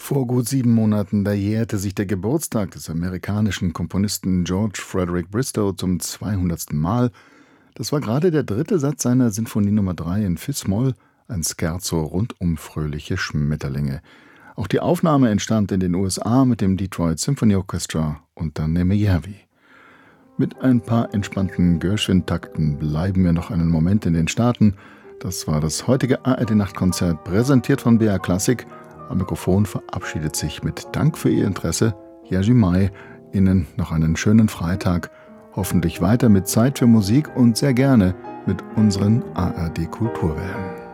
Vor gut 7 Monaten, da jährte sich der Geburtstag des amerikanischen Komponisten George Frederick Bristow zum 200. Mal. Das war gerade der dritte Satz seiner Sinfonie Nummer 3 in Fis-Moll, ein Scherzo rund um fröhliche Schmetterlinge. Auch die Aufnahme entstand in den USA mit dem Detroit Symphony Orchestra unter Nemejerwi. Mit ein paar entspannten Gershwin-Takten bleiben wir noch einen Moment in den Staaten. Das war das heutige ARD-Nachtkonzert, präsentiert von BR Klassik. Am Mikrofon verabschiedet sich mit Dank für Ihr Interesse Jerzy Mai. Ihnen noch einen schönen Freitag. Hoffentlich weiter mit Zeit für Musik und sehr gerne mit unseren ARD Kulturwellen.